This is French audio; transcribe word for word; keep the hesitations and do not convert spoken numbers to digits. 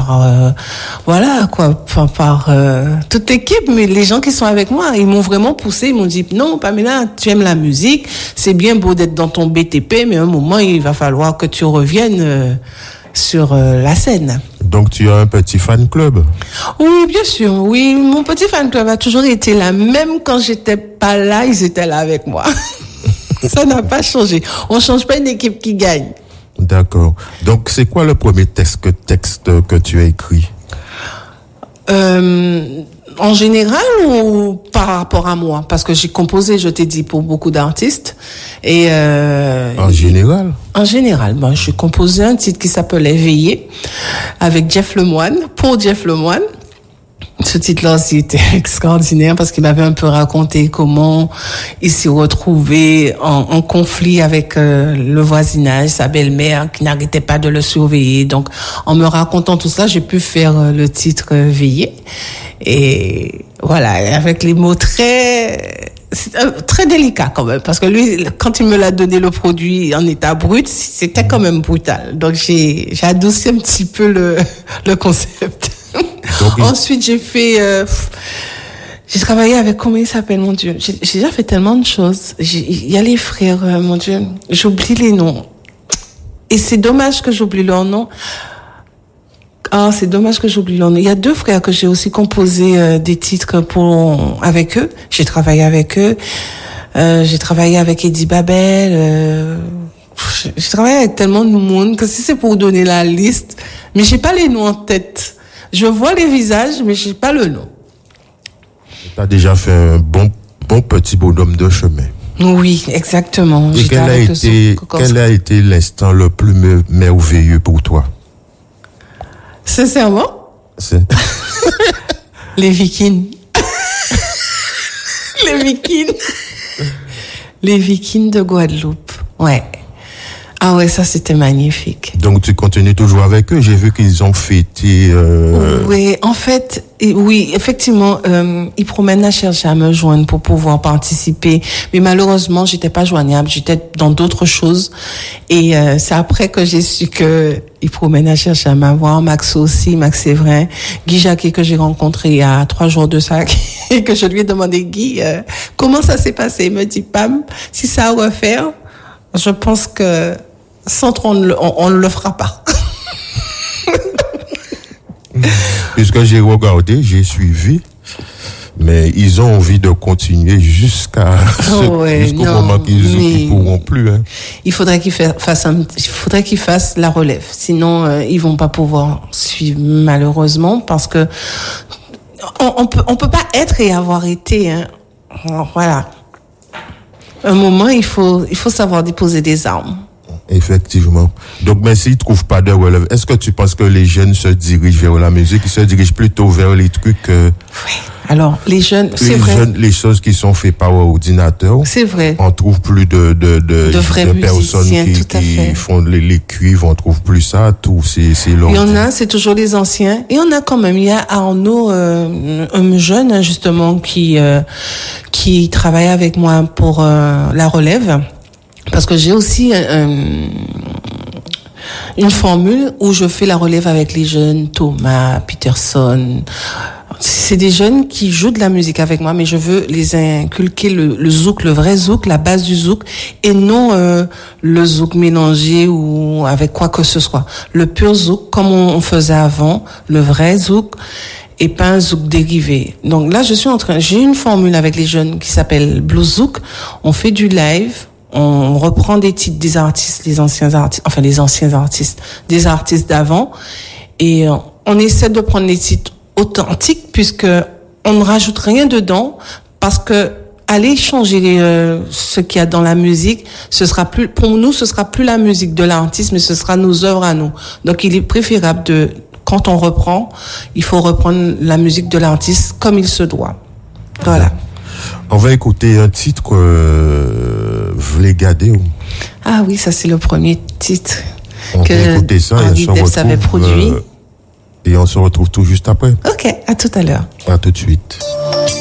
par, euh, voilà, quoi, par, par euh, toute l'équipe, mais les gens qui sont avec moi, ils m'ont vraiment poussé, ils m'ont dit, non, Pamela, tu aimes la musique, c'est bien beau d'être dans ton B T P, mais à un moment, il va falloir que tu reviennes euh, sur euh, la scène. Donc, tu as un petit fan club? Oui, bien sûr. Oui, mon petit fan club a toujours été là. Même quand j'étais pas là, ils étaient là avec moi. Ça n'a pas changé. On change pas une équipe qui gagne. D'accord. Donc, c'est quoi le premier texte que, texte que tu as écrit? Euh, en général ou par rapport à moi? Parce que j'ai composé, je t'ai dit, pour beaucoup d'artistes. Et euh, en général? En général. Bon, j'ai composé un titre qui s'appelait Veiller avec Jeff Lemoine, pour Jeff Lemoine. Ce titre-là aussi était extraordinaire parce qu'il m'avait un peu raconté comment il s'est retrouvé en, en conflit avec euh, le voisinage, sa belle-mère qui n'arrêtait pas de le surveiller. Donc, en me racontant tout ça, j'ai pu faire euh, le titre euh, Veiller. Et voilà, avec les mots très... C'est euh, très délicat quand même, parce que lui, quand il me l'a donné le produit en état brut, c'était quand même brutal. Donc, j'ai, j'ai adouci un petit peu le, le concept. Donc, ensuite, j'ai fait, euh, j'ai travaillé avec, comment il s'appelle, mon Dieu. J'ai, j'ai déjà fait tellement de choses. Il y a les frères, euh, mon Dieu. J'oublie les noms. Et c'est dommage que j'oublie leurs noms. Ah, c'est dommage que j'oublie leur nom. Il y a deux frères que j'ai aussi composé euh, des titres pour, avec eux. J'ai travaillé avec eux. Euh, j'ai travaillé avec Eddie Babel. Euh, j'ai travaillé avec tellement de monde que si c'est pour donner la liste, mais j'ai pas les noms en tête. Je vois les visages, mais j'ai pas le nom. Tu as déjà fait un bon, bon petit bonhomme de chemin. Oui, exactement. Et quel a, été, quel a été l'instant le plus merveilleux pour toi? Sincèrement? C'est... Les Vikings. Les Vikings. Les Vikings de Guadeloupe. Ouais. Ah ouais, ça c'était magnifique. Donc tu continues toujours avec eux. J'ai vu qu'ils ont fêté. Euh... Oui, en fait, oui, effectivement, euh, ils promènent à chercher à me joindre pour pouvoir participer, mais malheureusement, j'étais pas joignable. J'étais dans d'autres choses, et euh, c'est après que j'ai su que ils promènent à chercher à m'avoir. Max aussi, Max Séverin, Guy Jacquet que j'ai rencontré il y a trois jours de ça, et que je lui ai demandé, Guy, euh, comment ça s'est passé? Il me dit, Pam, si ça a à refaire, je pense que sans trop, on ne on, on le fera pas. Puisque j'ai regardé, j'ai suivi, mais ils ont envie de continuer jusqu'à ce, oh ouais, jusqu'au non, moment qu'ils ne pourront plus. Hein. Il faudrait qu'ils fassent un, il faudrait qu'ils fassent la relève, sinon euh, ils vont pas pouvoir suivre malheureusement, parce que on, on peut on peut pas être et avoir été. Hein. Alors, voilà. Un moment, il faut il faut savoir déposer des armes. Effectivement. Donc, mais s'ils ne trouvent pas de relève, est-ce que tu penses que les jeunes se dirigent vers la musique, ils se dirigent plutôt vers les trucs... Euh, oui. Alors, les jeunes, c'est les vrai. Jeunes, les choses qui sont faites par ordinateur. C'est vrai. On trouve plus de, de, de, de, vrais de personnes qui, tout à qui fait. font les, les cuivres, on trouve plus ça, tout, c'est, c'est long. Il y en a, c'est toujours les anciens. Et on a quand même, il y a Arnaud, euh, un jeune, justement, qui, euh, qui travaille avec moi pour euh, la relève. Parce que j'ai aussi euh, une formule où je fais la relève avec les jeunes, Thomas, Peterson. C'est des jeunes qui jouent de la musique avec moi, mais je veux les inculquer le, le zouk, le vrai zouk, la base du zouk, et non euh, le zouk mélangé ou avec quoi que ce soit. Le pur zouk, comme on, on faisait avant, le vrai zouk, et pas un zouk dérivé. Donc là, je suis en train, j'ai une formule avec les jeunes qui s'appelle Blues Zouk. On fait du live. On reprend des titres des artistes, les anciens artistes, enfin les anciens artistes, des artistes d'avant, et on essaie de prendre les titres authentiques puisque on ne rajoute rien dedans, parce que aller changer euh, ce qu'il y a dans la musique, ce sera plus, pour nous, ce sera plus la musique de l'artiste, mais ce sera nos œuvres à nous. Donc il est préférable de, quand on reprend, il faut reprendre la musique de l'artiste comme il se doit. Voilà. On va écouter un titre que euh, vous voulez garder. Ou... Ah oui, ça c'est le premier titre on que va écouter ça Henri Debs avait produit. Euh, et on se retrouve tout juste après. Ok, à tout à l'heure. À tout de suite.